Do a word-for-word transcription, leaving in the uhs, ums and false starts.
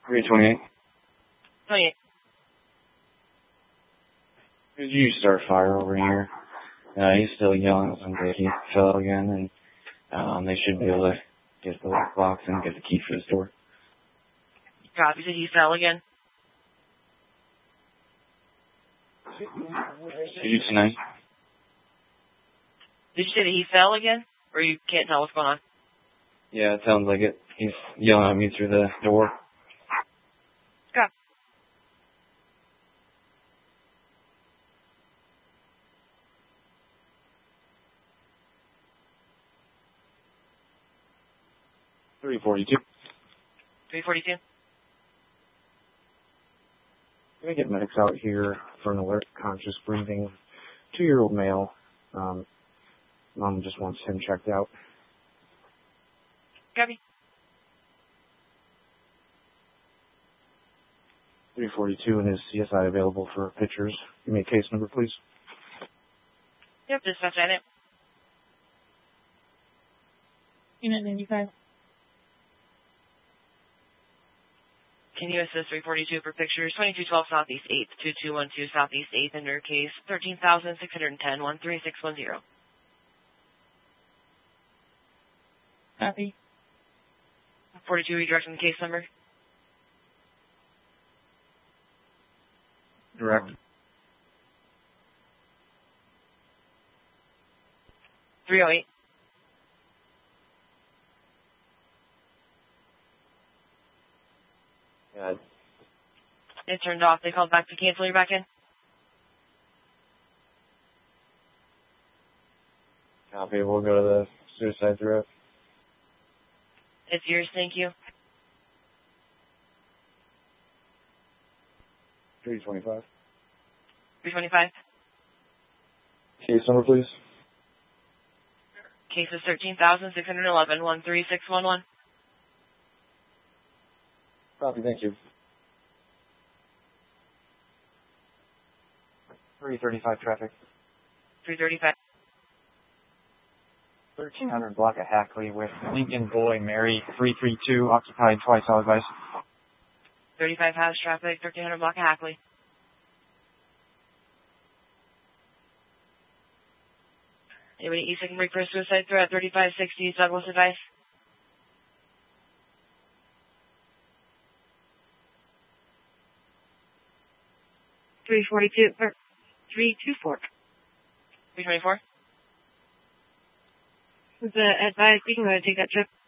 three twenty-eight. twenty-eight. Did you start fire over here? Uh, he's still yelling at somebody. He fell again, and um, they should be able to get the lockbox and get the key for his door. Copy. Did he fell again? Did you tonight? Did you say that he fell again? Or you can't tell what's going on? Yeah, it sounds like it. He's yelling at me through the door. Copy. three forty-two. three forty-two. Let me get medics out here for an alert, conscious breathing, two-year-old male. Um, mom just wants him checked out. Copy. three forty-two and his C S I available for pictures. Give me a case number, please. Yep, dispatch at it. Unit ninety-five. Can you assist three forty-two for pictures? twenty-two twelve Southeast eighth, two two one two Southeast eighth, under case thirteen thousand six hundred ten, one three six one zero. Copy. forty-two, redirecting the case number. Direct. three oh eight. Yeah. It turned off. They called back to cancel. You're back in. Copy. We'll go to the suicide threat. It's yours. Thank you. three twenty-five. three twenty-five. Case number, please. Case is thirteen thousand six hundred eleven, one three six one one. Copy. Thank you. three thirty-five traffic. three thirty-five. thirteen hundred block of Hackley with Lincoln Boy Mary three three two occupied twice, all advice. thirty-five house traffic, thirteen hundred block of Hackley. Anybody east second break for a suicide threat, thirty-five sixty Douglas advice. three forty-two, or three twenty-four. three twenty-four. The advice, we can go ahead and take that trip.